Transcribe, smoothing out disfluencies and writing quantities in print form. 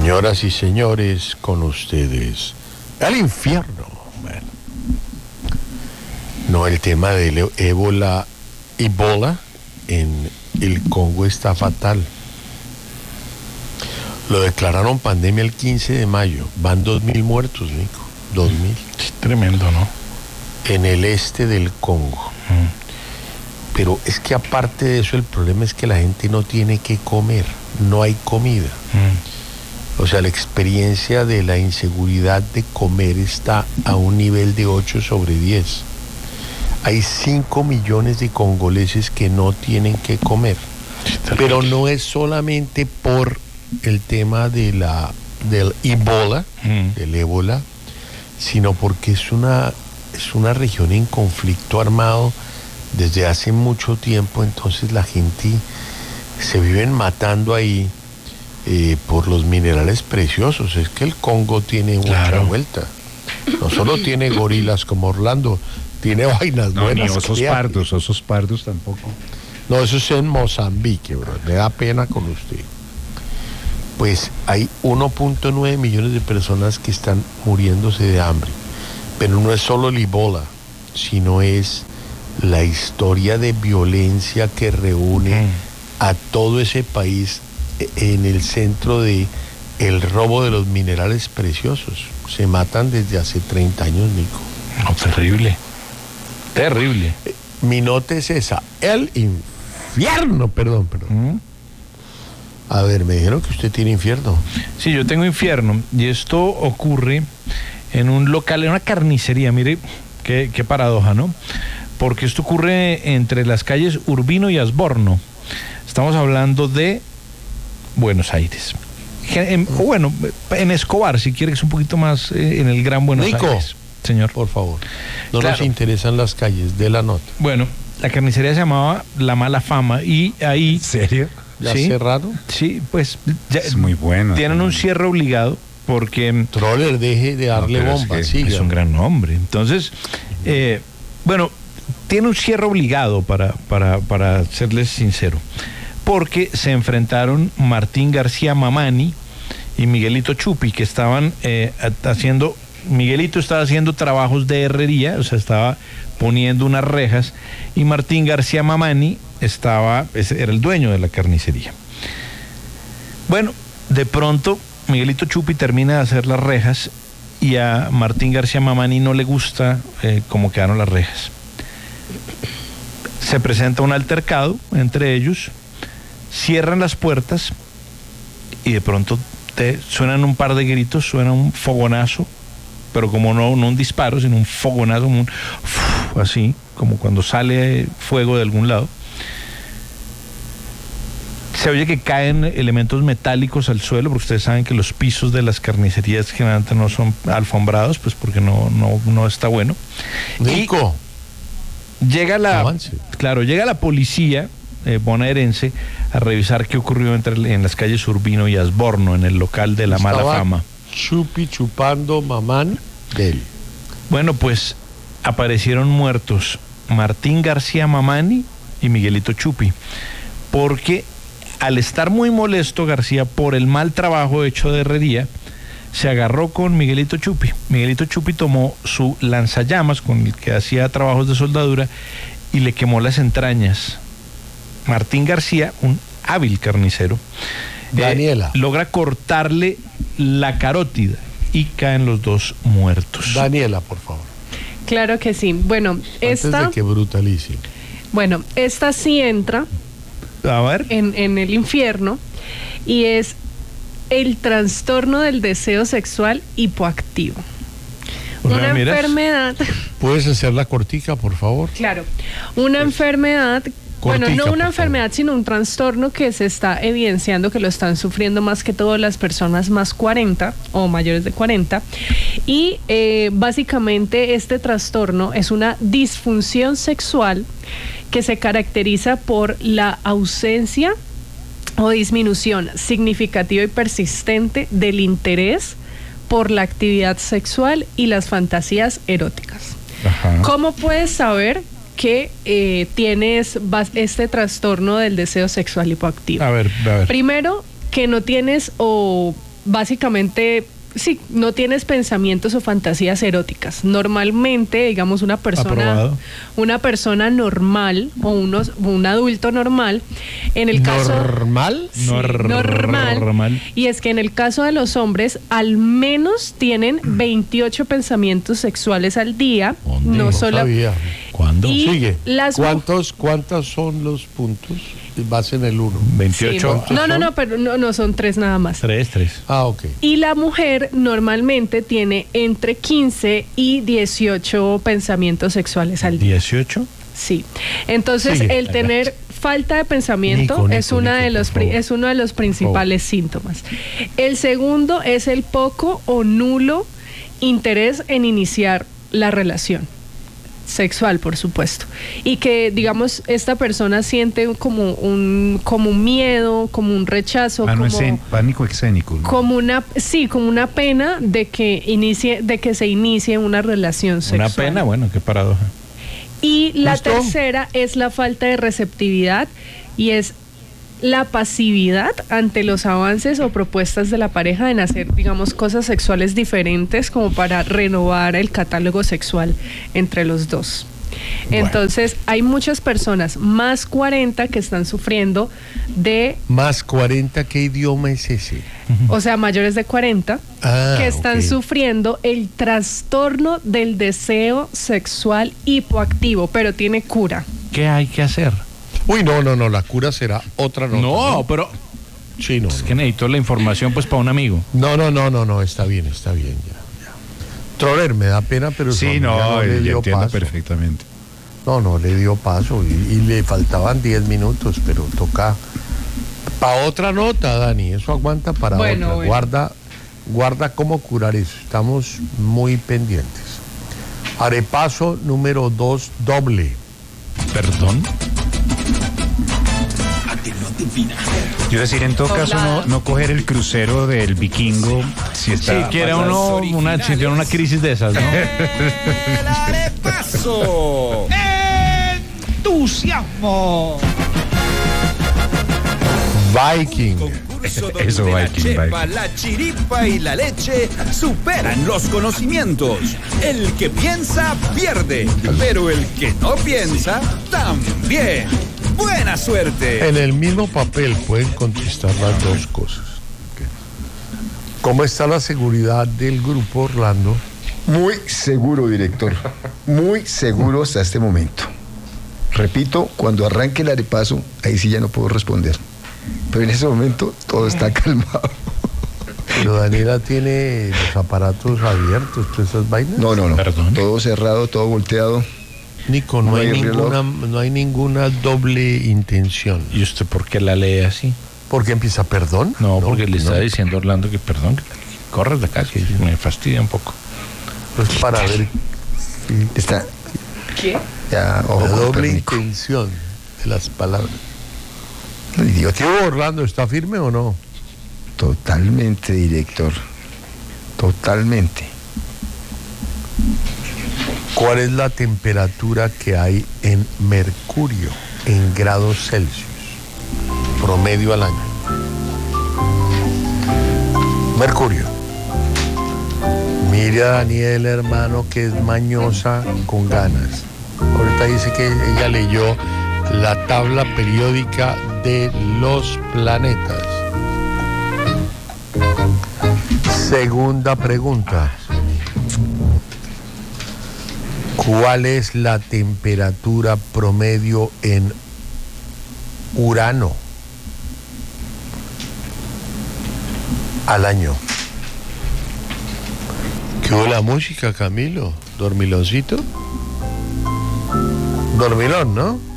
Señoras y señores, con ustedes, al infierno. Bueno, no, el tema del Ebola en el Congo está fatal. Lo declararon pandemia el 15 de mayo. Van 2.000 muertos, Nico. 2.000. Es tremendo, ¿no? En el este del Congo. Pero es que aparte de eso, el problema es que la gente no tiene que comer. No hay comida. O sea, la experiencia de la inseguridad de comer está a un nivel de 8/10. Hay 5 millones de congoleses que no tienen que comer. Pero no es solamente por el tema del Ebola, del ébola, sino porque es una región en conflicto armado desde hace mucho tiempo. Entonces la gente se viven matando ahí por los minerales preciosos. Es que el Congo tiene mucha vuelta. No solo tiene gorilas como Orlando, tiene vainas buenas. Ni osos pardos tampoco. No, eso es en Mozambique, bro. Me da pena con usted. Pues hay 1.9 millones de personas que están muriéndose de hambre. Pero no es solo el Ebola, sino es la historia de violencia que reúne a todo ese país en el centro de el robo de los minerales preciosos. Se matan desde hace 30 años, Nico. No, terrible. Terrible. Mi nota es esa. El infierno, perdón. A ver, me dijeron que usted tiene infierno. Sí, yo tengo infierno. Y esto ocurre en un local, en una carnicería. Mire, qué paradoja, ¿no? Porque esto ocurre entre las calles Urbino y Asborno. Estamos hablando de Buenos Aires. Bueno, en Escobar, si quiere, que es un poquito más en el Gran Buenos Nico, Aires. Señor. Por favor. No nos interesan las calles, de la nota. Bueno, la carnicería se llamaba La Mala Fama y ahí... ¿En serio? ¿Ya sí, cerraron? Sí, pues... Ya, es muy bueno. Tienen un cierre obligado porque... Troller, deje de darle bomba, es un gran nombre. Entonces, bueno, tiene un cierre obligado para serles sincero. Porque se enfrentaron Martín García Mamani y Miguelito Chupi, que estaban haciendo... Miguelito estaba haciendo trabajos de herrería, o sea, estaba poniendo unas rejas, y Martín García Mamani era el dueño de la carnicería. Bueno, de pronto Miguelito Chupi termina de hacer las rejas y a Martín García Mamani no le gusta cómo quedaron las rejas. Se presenta un altercado entre ellos, cierran las puertas y de pronto suenan un par de gritos, suena un fogonazo, pero como no un disparo, sino un fogonazo, así, como cuando sale fuego de algún lado. Se oye que caen elementos metálicos al suelo, porque ustedes saben que los pisos de las carnicerías generalmente no son alfombrados, pues porque no está bueno. Nico, llega la policía bonaerense a revisar qué ocurrió en las calles Urbino y Asborno, en el local de La Mala Fama. Chupi chupando mamán de él. Bueno, pues aparecieron muertos Martín García Mamani y Miguelito Chupi, porque al estar muy molesto García por el mal trabajo hecho de herrería, se agarró con Miguelito Chupi. Miguelito Chupi tomó su lanzallamas con el que hacía trabajos de soldadura y le quemó las entrañas. Martín García, un hábil carnicero, Daniela, logra cortarle la carótida y caen los dos muertos. Daniela, por favor. Claro que sí. Bueno, antes de que brutalice. Bueno, esta sí entra a ver en el infierno y es el trastorno del deseo sexual hipoactivo. Una enfermedad. ¿Puedes hacer la cortica, por favor? Claro, una enfermedad. Cortica, bueno, no una enfermedad, sino un trastorno que se está evidenciando que lo están sufriendo más que todo las personas más 40 o mayores de 40. Y básicamente este trastorno es una disfunción sexual que se caracteriza por la ausencia o disminución significativa y persistente del interés por la actividad sexual y las fantasías eróticas. Ajá. ¿Cómo puedes saber que tienes este trastorno del deseo sexual hipoactivo? A ver. Primero, que no tienes o básicamente, sí, no tienes pensamientos o fantasías eróticas. Normalmente, digamos, una persona normal o un adulto normal, en el caso... ¿Normal? Sí, normal. Y es que en el caso de los hombres, al menos tienen 28 pensamientos sexuales al día. ¿Dónde? No No solo... sabía. ¿Cuándo? Y Sigue. las ¿Cuántos son los puntos? Vas en el 1. 28. Sí, no, pero no son 3 nada más. 3. Ah, ok. Y la mujer normalmente tiene entre 15 y 18 pensamientos sexuales al día. ¿18? Sí. Entonces, Sigue. el tener falta de pensamiento Nico, es uno de los principales Por síntomas. El segundo es el poco o nulo interés en iniciar la relación sexual, por supuesto, y que, digamos, esta persona siente como un miedo, como un rechazo, pánico escénico, ¿no? como una pena de que se inicie una relación sexual. Una pena, bueno, qué paradoja. Y la ¿Listo? tercera es la falta de receptividad, y es la pasividad ante los avances o propuestas de la pareja en hacer, digamos, cosas sexuales diferentes como para renovar el catálogo sexual entre los dos. Bueno. Entonces, hay muchas personas, más 40, que están sufriendo de, Más 40, ¿qué idioma es ese? o sea, mayores de 40, que están ok. sufriendo el trastorno del deseo sexual hipoactivo, pero tiene cura. ¿Qué hay que hacer? Uy, no, la cura será otra nota. No, pero Sí, no. es que necesito la información pues para un amigo. No, está bien, ya. Troller, me da pena, pero su Sí, amiga no, le yo dio entiendo paso. perfectamente. No, le dio paso y le faltaban 10 minutos, pero toca para otra nota, Dani, eso aguanta para Bueno, otra. bueno. Guarda cómo curar eso, estamos muy pendientes. Arepaso número 2 doble. Perdón. Yo decir, en todo caso, no coger el crucero del Vikingo si está... Si quiere uno si tiene una crisis de esas, ¿no? ¡El arepaso! ¡Entusiasmo! Viking. Concurso donde Eso, la Viking, chepa, Viking. la chiripa y la leche superan los conocimientos. El que piensa, pierde. Pero el que no piensa, también. ¡Buena suerte! En el mismo papel pueden contestar las dos cosas. ¿Cómo está la seguridad del grupo, Orlando? Muy seguro, director. Muy seguro hasta este momento. Repito, cuando arranque el arepaso, ahí sí ya no puedo responder. Pero en ese momento todo está calmado. Pero Daniela tiene los aparatos abiertos, todas esas vainas. No. Perdón. Todo cerrado, todo volteado. Nico, no hay ninguna doble intención. ¿Y usted por qué la lee así? ¿Por qué empieza perdón? No, porque le está no. diciendo a Orlando que perdón, que corres de acá, que me fastidia un poco. Pues para ver Está ¿Qué? ya, ojo la con doble Pérnico. intención de las palabras. No, idiota. ¿Tío Orlando está firme o no? Totalmente, director. Totalmente. ¿Cuál es la temperatura que hay en Mercurio en grados Celsius promedio al año? Mercurio. Mire a Daniel, hermano, que es mañosa con ganas. Ahorita dice que ella leyó la tabla periódica de los planetas. Segunda pregunta. ¿Cuál es la temperatura promedio en Urano al año? ¿Qué hubo la música, Camilo? ¿Dormiloncito? Dormilón, ¿no?